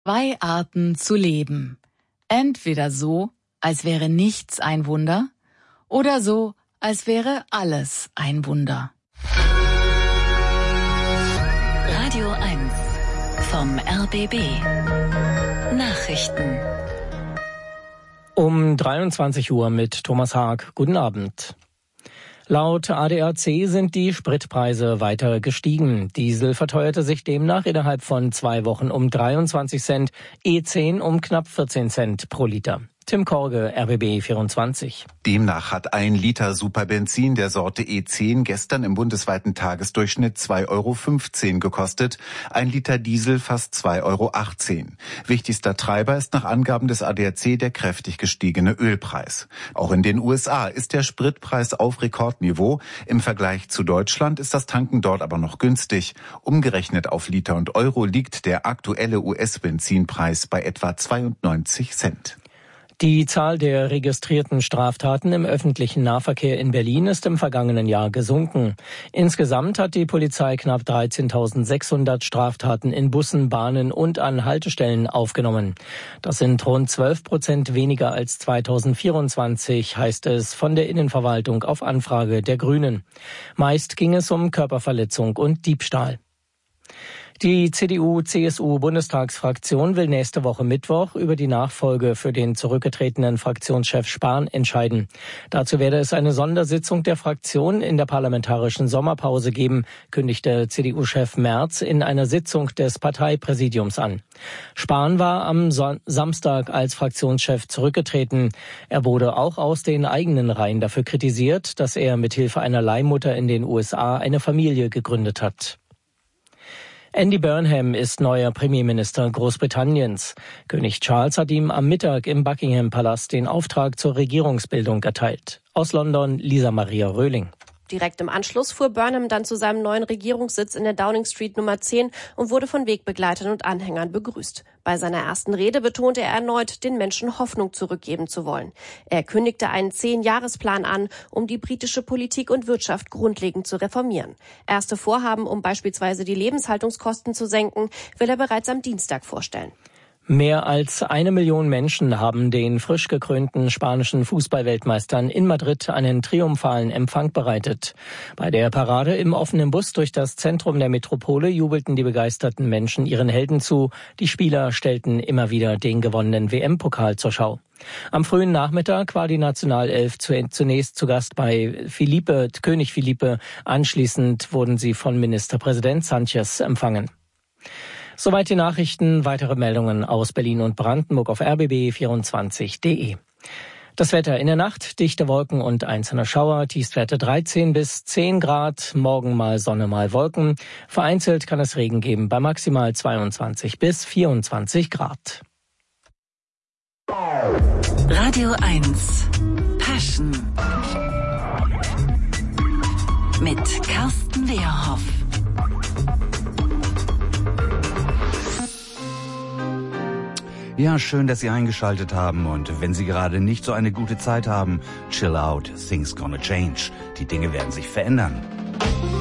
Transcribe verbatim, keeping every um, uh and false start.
Zwei Arten zu leben. Entweder so, als wäre nichts ein Wunder, oder so, als wäre alles ein Wunder. Radio eins vom R B B. Nachrichten. Um dreiundzwanzig Uhr mit Thomas Haag. Guten Abend. Laut A D A C sind die Spritpreise weiter gestiegen. Diesel verteuerte sich demnach innerhalb von zwei Wochen um dreiundzwanzig Cent, E zehn um knapp vierzehn Cent pro Liter. Tim Korge, R B B vierundzwanzig. Demnach hat ein Liter Superbenzin der Sorte E zehn gestern im bundesweiten Tagesdurchschnitt zwei Euro fünfzehn gekostet, ein Liter Diesel fast zwei Euro achtzehn. Wichtigster Treiber ist nach Angaben des A D A C der kräftig gestiegene Ölpreis. Auch in den U S A ist der Spritpreis auf Rekordniveau. Im Vergleich zu Deutschland ist das Tanken dort aber noch günstig. Umgerechnet auf Liter und Euro liegt der aktuelle U S-Benzinpreis bei etwa zweiundneunzig Cent. Die Zahl der registrierten Straftaten im öffentlichen Nahverkehr in Berlin ist im vergangenen Jahr gesunken. Insgesamt hat die Polizei knapp dreizehntausendsechshundert Straftaten in Bussen, Bahnen und an Haltestellen aufgenommen. Das sind rund zwölf Prozent weniger als zweitausendvierundzwanzig, heißt es von der Innenverwaltung auf Anfrage der Grünen. Meist ging es um Körperverletzung und Diebstahl. Die C D U-C S U-Bundestagsfraktion will nächste Woche Mittwoch über die Nachfolge für den zurückgetretenen Fraktionschef Spahn entscheiden. Dazu werde es eine Sondersitzung der Fraktion in der parlamentarischen Sommerpause geben, kündigte C D U-Chef Merz in einer Sitzung des Parteipräsidiums an. Spahn war am Son- Samstag als Fraktionschef zurückgetreten. Er wurde auch aus den eigenen Reihen dafür kritisiert, dass er mithilfe einer Leihmutter in den U S A eine Familie gegründet hat. Andy Burnham ist neuer Premierminister Großbritanniens. König Charles hat ihm am Mittag im Buckingham-Palast den Auftrag zur Regierungsbildung erteilt. Aus London Lisa Maria Röhling. Direkt im Anschluss fuhr Burnham dann zu seinem neuen Regierungssitz in der Downing Street Nummer zehn und wurde von Wegbegleitern und Anhängern begrüßt. Bei seiner ersten Rede betonte er erneut, den Menschen Hoffnung zurückgeben zu wollen. Er kündigte einen Zehn-Jahresplan an, um die britische Politik und Wirtschaft grundlegend zu reformieren. Erste Vorhaben, um beispielsweise die Lebenshaltungskosten zu senken, will er bereits am Dienstag vorstellen. Mehr als eine Million Menschen haben den frisch gekrönten spanischen Fußballweltmeistern in Madrid einen triumphalen Empfang bereitet. Bei der Parade im offenen Bus durch das Zentrum der Metropole jubelten die begeisterten Menschen ihren Helden zu. Die Spieler stellten immer wieder den gewonnenen W M-Pokal zur Schau. Am frühen Nachmittag war die Nationalelf zunächst zu Gast bei Felipe, König Felipe. Anschließend wurden sie von Ministerpräsident Sánchez empfangen. Soweit die Nachrichten. Weitere Meldungen aus Berlin und Brandenburg auf r b b vierundzwanzig punkt d e. Das Wetter in der Nacht, dichte Wolken und einzelne Schauer, Tiefstwerte dreizehn bis zehn Grad, morgen mal Sonne, mal Wolken. Vereinzelt kann es Regen geben bei maximal zweiundzwanzig bis vierundzwanzig Grad. Radio eins Passion mit Carsten Wehrhoff. Ja, schön, dass Sie eingeschaltet haben, und wenn Sie gerade nicht so eine gute Zeit haben, chill out, things gonna change. Die Dinge werden sich verändern.